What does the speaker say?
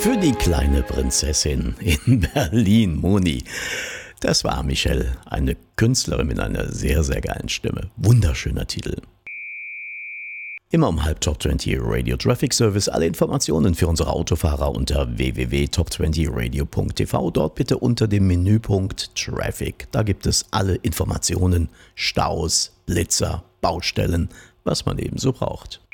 Für die kleine Prinzessin in Berlin, Moni. Das war Michelle, eine Künstlerin mit einer sehr, sehr geilen Stimme. Wunderschöner Titel. Immer um halb Top 20 Radio Traffic Service. Alle Informationen für unsere Autofahrer unter www.top20radio.tv. Dort bitte unter dem Menüpunkt Traffic. Da gibt es alle Informationen, Staus, Blitzer, Baustellen, was man eben so braucht.